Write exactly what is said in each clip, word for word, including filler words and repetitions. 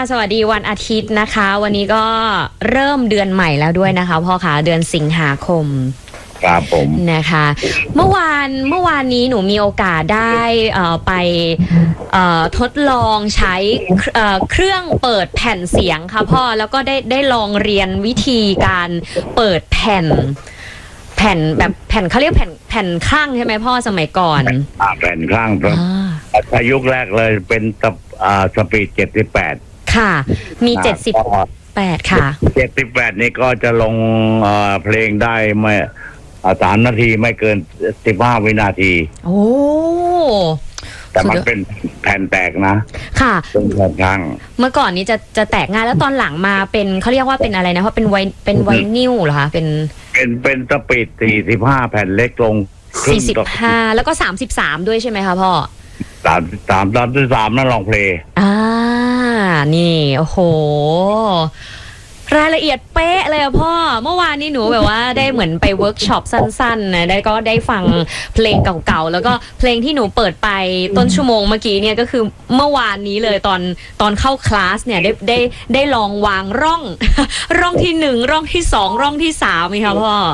สวัสดีวันอาทิตย์นะคะวันนี้ก็เริ่มเดือนใหม่แล้วด้วยนะคะพ่อคะเดือนสิงหาคมครับผมนะคะเมื่อวานเมื่อวานนี้หนูมีโอกาสได้ไปทดลองใช้เครื่องเปิดแผ่นเสียงค่ะพ่อแล้วก็ได้ได้ลองเรียนวิธีการเปิดแผ่นแผ่นแบบแผ่นเขาเรียกแผ่นแผ่นคลั่งใช่ไหมพ่อสมัยก่อนแผ่นคลั่งถ้ายุคแรกเลยเป็นสปีดเจ็ดสิบแปดค่ะมีเจ็ดสิบแปดค่ะเจ็ดสิบแปดนี่ก็จะลงเพลงได้ไม่สามนาทีไม่เกินสิบห้าวินาทีโอ้แต่มันเป็นแผ่นแตกนะค่ะเป็นแผ่นคลั่งเมื่อก่อนนี้จะจะแตกง่ายแล้วตอนหลังมาเป็นเขาเรียกว่าเป็นอะไรนะเพราะเป็นไวเป็นไวนิลเหรอคะเป็นเป็นเป็นสปีดสี่สิบห้าแผ่นเล็กลงสี่สิบห้าแล้วก็สามสิบสามด้วยใช่ไหมคะพ่อสามสามสามสิบสามนั่นลองเพลงอ่านี่โอ้โหรายละเอียดเป๊ะเลยอะพ่อเมื่อวานนี้หนูแบบว่าได้เหมือนไปเวิร์กช็อปสั้นๆนะได้ก็ได้ฟังเพลงเก่าๆแล้วก็เพลงที่หนูเปิดไปต้นชั่วโมงเมื่อกี้เนี่ยก็คือเมื่อวานนี้เลยตอนตอนเข้าคลาสเนี่ยได้ได้ได้ลองวางร่องร่องที่หนึ่งร่องที่สองร่องที่สามไหมคะพ่อ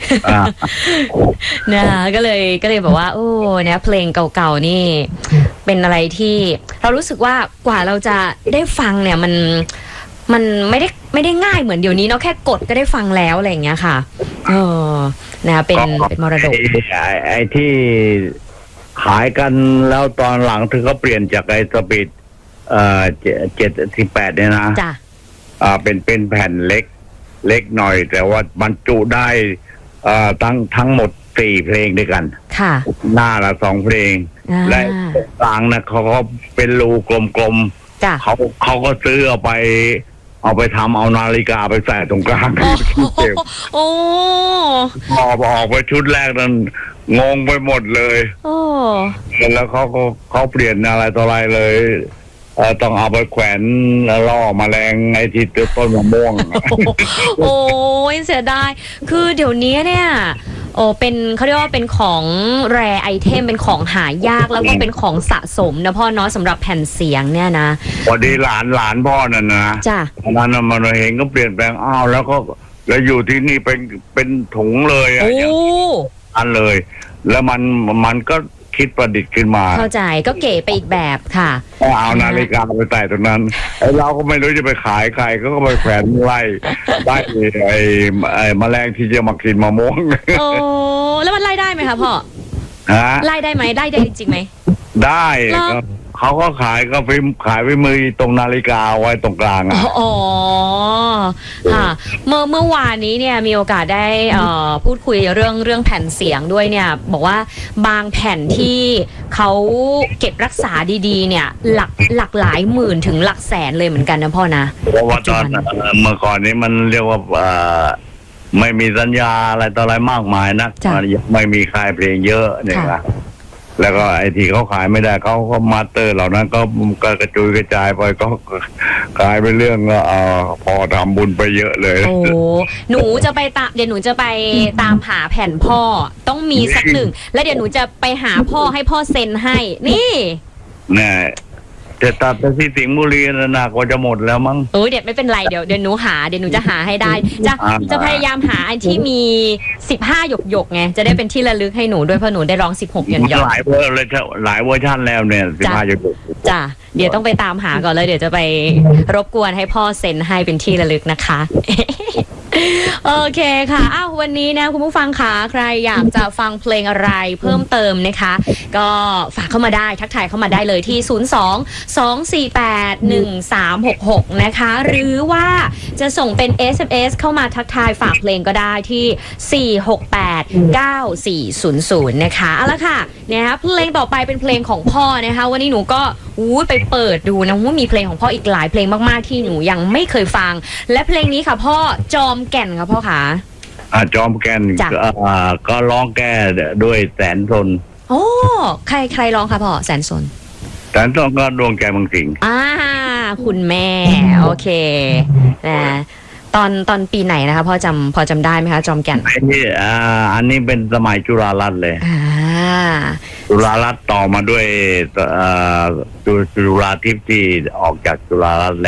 นะคะก็เลยก็เลยบอกว่าโอ้เนี่ยเพลงเก่าๆนี่เป็นอะไรที่เรารู้สึกว่ากว่าเราจะได้ฟังเนี่ยมันมันไม่ได้ไม่ได้ง่ายเหมือนเดี๋ยวนี้เนาะแค่กดก็ได้ฟังแล้วอะไรอย่างเงี้ยค่ะเออนะเป็นเป็นมรดกไอ้ที่ขายกันแล้วตอนหลังถึงเขาเปลี่ยนจากไอ้สปีดเอ่อเจ็ดสิบแปดเนี่ยนะจ้ะอ่าเป็นเป็นแผ่นเล็กเล็กหน่อยแต่ว่าบรรจุได้อ่าทั้งทั้งหมดสี่เพลงด้วยกันค่ะหน้าละสองเพลงและกลางนะเขาก็เป็นรูกลมๆเขาเขาก็ซื้อเอาไปเอาไปทำเอานาฬิกาไปใส่ตรงกลางโอ้พอออกไปชุดแรกนั้นงงไปหมดเลยโอ้แล้วเขาก็เขาเปลี่ยนอะไรต่ออะไรเลยเออต้องเอาไปแขวนล่อแมลงไอ้ที่ต้นมะม่วงโอ้ยเสียดายคือเดี๋ยวนี้เนี่ยโอ้เป็นเขาเรียกว่าเป็นของแรไอเทมเป็นของหายากแล้วก็เป็นของสะสมนะพ่อเนาะสำหรับแผ่นเสียงเนี่ยนะพอดีหลานหลานพ่อนั่นนะจ้ะนั้นมันเห็นก็เปลี่ยนแปลงอ้าวแล้วก็แล้วอยู่ที่นี่เป็นเป็นถุงเลยอ่ะอันเลยแล้วมันมันก็คิดประดิษฐ์ขึ้นมาเข้าใจก็เก๋ไปอีกแบบค่ะเอานาฬิกาไปใส่ตรงนั้นไอ้เราก็ไม่รู้จะไปขายใครก็ไปแขวนไล่ได้ไอ้ไอ้แมลงที่จะมากินมะม่วงโอ้แล้วมันไล่ได้ไหมคะพ่อฮะไล่ได้ไหมได้ได้จริงไหมได้เขาก็ขายก็ฟิล์มขายไว้มือตรงนาฬิกาไว้ตรงกลางอ่ะอ๋อค่ะเมื่อเมื่อวานนี้เนี่ยมีโอกาสได้พูดคุยเรื่องเรื่องแผ่นเสียงด้วยเนี่ยบอกว่าบางแผ่นที่เขาเก็บรักษาดีๆเนี่ยหลักหลักหลายหมื่นถึงหลักแสนเลยเหมือนกันนะพ่อนะเพราะว่าตอนเมื่อก่อนนี้มันเรียกว่าไม่มีสัญญาอะไรต่ออะไรมากมายนักไม่มีค่ายเพลงเยอะเนี่ยนะแล้วก็ไอ้ที่เขาขายไม่ได้เขาก็มาสเตอร์เหล่านั้นก็กระจุยกระจายไปก็กลายเป็นเรื่องเอ่อพอทำบุญไปเยอะเลยโอ้หนูจะไปตามเดี๋ยวหนูจะไปตามหาแผ่นพ่อต้องมีสักหนึ่งแล้วเดี๋ยวหนูจะไปหาพ่อให้พ่อเซ็นให้นี่เนี่ยจะตัดไปที่สิงห์บุรีนะนะก็จะหมดแล้วมั้งโอ้ยเดี๋ยวไม่เป็นไรเดี๋ยวเดี๋ยวหนูหาเดี๋ยวหนูจะหาให้ได้จะจะพยายามหาอันที่มีสิบห้าหยกหยกไงจะได้เป็นที่ระลึกให้หนูด้วยเพราะหนูได้ร้องสิบหกหย่อนหย่อนหลายเวอร์เลยหลายเวอร์ชันแล้วเนี่ยสิบห้าหยกหยกจ้ะเดี๋ยวต้องไปตามหาก่อนเลยเดี๋ยวจะไปรบกวนให้พ่อเซ็นให้เป็นที่ระลึกนะคะโอเคค่ะอ้าววันนี้นะคุณผู้ฟังค่ะใครอยากจะฟังเพลงอะไรเพิ่มเติมนะคะก็ฝากเข้ามาได้ทักทายเข้ามาได้เลยที่ศูนย์ สอง สอง สี่ แปด หนึ่ง สาม หก หกนะคะหรือว่าจะส่งเป็น เอส เอ็ม เอส เข้ามาทักทายฝากเพลงก็ได้ที่สี่ หก แปด เก้า สี่ ศูนย์ ศูนย์นะคะเอาละค่ะนะคะเพลงต่อไปเป็นเพลงของพ่อนะคะวันนี้หนูก็อู้ไปเปิดดูนะว่ามีเพลงของพ่ออีกหลายเพลงมากๆที่หนูยังไม่เคยฟังและเพลงนี้ค่ะพ่อจอมแก่นค่ะพ่อคะอ่าจอมแก่นอ่าก็ร้องแก้ด้วยแสนสนโอ้ใครใครร้องคะพ่อแสนสนแสนสนก็ดวงใจบางสิ่งอ่าคุณแม่โอเคนะตอนตอนปีไหนนะคะพ่อจำพอจำได้ไหมคะจอมแก่นอันนี้อ่าอันนี้เป็นสมัยจุฬารัตน์เลยอ่าจุฬารัตน์ต่อมาด้วยอ่าจุฬาทิพย์ที่ออกจากจุฬารัตน์